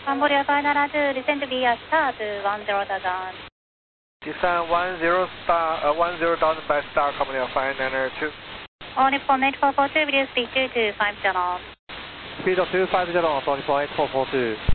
Cambodia 572, descend to via start 10,000. Descend 10,000 by star, Cambodia 592. All Nippon 8442, video speed 225 channel. Speed of 250, all Nippon 8442.